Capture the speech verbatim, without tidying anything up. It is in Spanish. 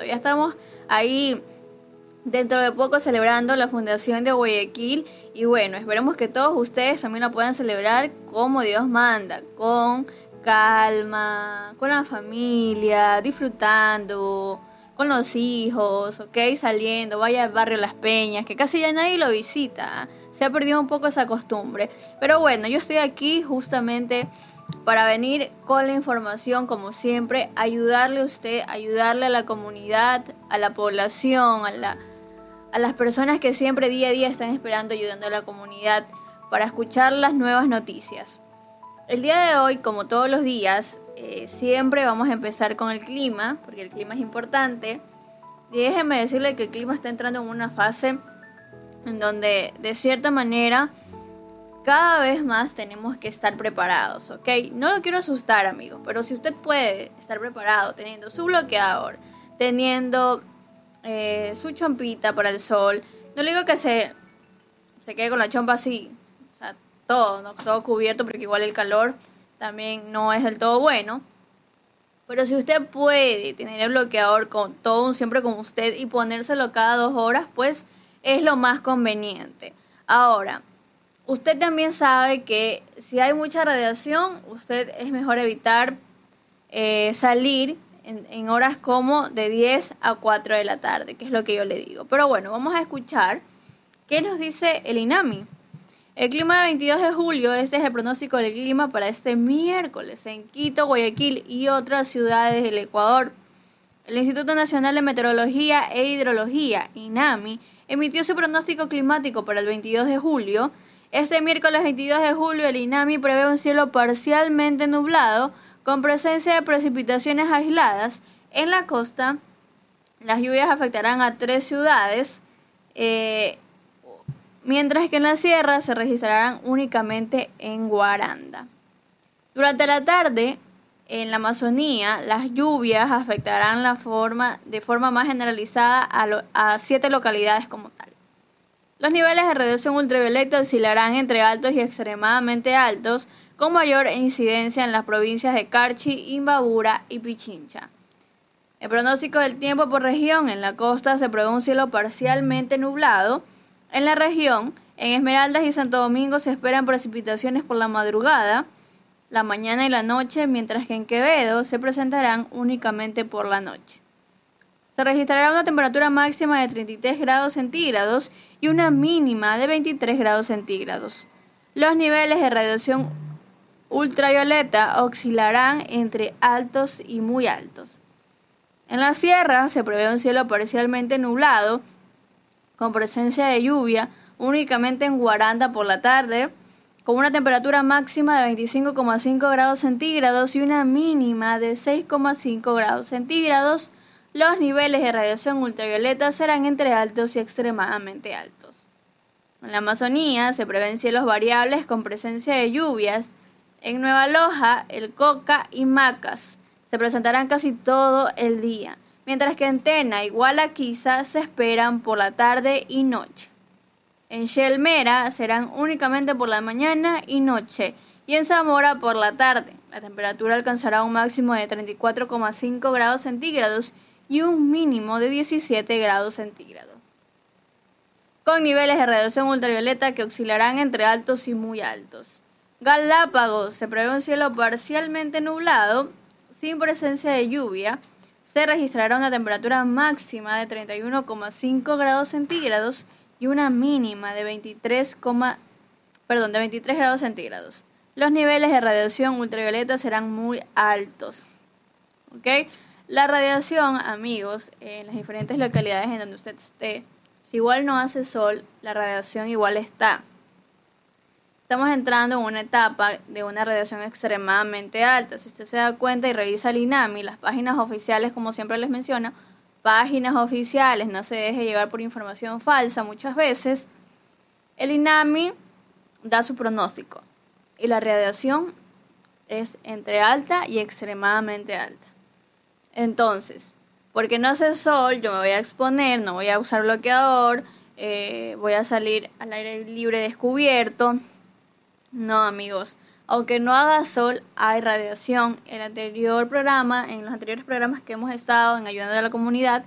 Ya estamos ahí dentro de poco celebrando la fundación de Guayaquil y bueno, esperemos que todos ustedes también la puedan celebrar como Dios manda, con calma, con la familia, disfrutando, con los hijos, ok, saliendo, vaya al barrio Las Peñas, que casi ya nadie lo visita, ¿eh? Se ha perdido un poco esa costumbre, pero bueno, yo estoy aquí justamente para venir con la información, como siempre, ayudarle a usted, ayudarle a la comunidad, a la población, a la a las personas que siempre día a día están esperando, ayudando a la comunidad para escuchar las nuevas noticias. El día de hoy, como todos los días, eh, siempre vamos a empezar con el clima, porque el clima es importante. Y déjenme decirle que el clima está entrando en una fase en donde, de cierta manera, cada vez más tenemos que estar preparados, ¿ok? No lo quiero asustar, amigos, pero si usted puede estar preparado teniendo su bloqueador, teniendo eh, su chompita para el sol, no le digo que se, se quede con la chompa así, o sea, todo, ¿no? Todo cubierto, porque igual el calor también no es del todo bueno. Pero si usted puede tener el bloqueador con todo siempre con usted y ponérselo cada dos horas, pues es lo más conveniente. Ahora, usted también sabe que si hay mucha radiación, usted es mejor evitar eh, salir en, en horas como de diez a cuatro de la tarde, que es lo que yo le digo. Pero bueno, vamos a escuchar qué nos dice el INAMI. El clima del veintidós de julio, este es el pronóstico del clima para este miércoles en Quito, Guayaquil y otras ciudades del Ecuador. El Instituto Nacional de Meteorología e Hidrología, INAMI, emitió su pronóstico climático para el veintidós de julio. Este miércoles veintidós de julio, el INAMI prevé un cielo parcialmente nublado con presencia de precipitaciones aisladas en la costa. Las lluvias afectarán a tres ciudades, eh, mientras que en la sierra se registrarán únicamente en Guaranda. Durante la tarde, en la Amazonía, las lluvias afectarán la forma, de forma más generalizada a, lo, a siete localidades como tal. Los niveles de radiación ultravioleta oscilarán entre altos y extremadamente altos, con mayor incidencia en las provincias de Carchi, Imbabura y Pichincha. El pronóstico del tiempo por región: en la costa se prevé un cielo parcialmente nublado. En la región, en Esmeraldas y Santo Domingo se esperan precipitaciones por la madrugada, la mañana y la noche, mientras que en Quevedo se presentarán únicamente por la noche. Se registrará una temperatura máxima de treinta y tres grados centígrados y una mínima de veintitrés grados centígrados. Los niveles de radiación ultravioleta oscilarán entre altos y muy altos. En la sierra se prevé un cielo parcialmente nublado, con presencia de lluvia únicamente en Guaranda por la tarde, con una temperatura máxima de veinticinco coma cinco grados centígrados y una mínima de seis coma cinco grados centígrados. Los niveles de radiación ultravioleta serán entre altos y extremadamente altos. En la Amazonía se prevén cielos variables con presencia de lluvias. En Nueva Loja, El Coca y Macas se presentarán casi todo el día, mientras que en Tena y Gualaquiza se esperan por la tarde y noche. En Shelmera serán únicamente por la mañana y noche, y en Zamora por la tarde. La temperatura alcanzará un máximo de treinta y cuatro coma cinco grados centígrados y un mínimo de diecisiete grados centígrados, con niveles de radiación ultravioleta que oscilarán entre altos y muy altos. Galápagos se prevé un cielo parcialmente nublado, sin presencia de lluvia. Se registrará una temperatura máxima de treinta y uno coma cinco grados centígrados y una mínima de veintitrés, perdón, de veintitrés grados centígrados. Los niveles de radiación ultravioleta serán muy altos. ¿Ok? La radiación, amigos, en las diferentes localidades en donde usted esté, si igual no hace sol, la radiación igual está. Estamos entrando en una etapa de una radiación extremadamente alta. Si usted se da cuenta y revisa el INAMI, las páginas oficiales, como siempre les menciono, páginas oficiales, no se deje llevar por información falsa muchas veces. El INAMI da su pronóstico y la radiación es entre alta y extremadamente alta. Entonces, porque no hace sol, yo me voy a exponer, no voy a usar bloqueador, eh, voy a salir al aire libre descubierto. No, amigos, aunque no haga sol, hay radiación. En el anterior programa, en los anteriores programas que hemos estado en Ayudando a la Comunidad,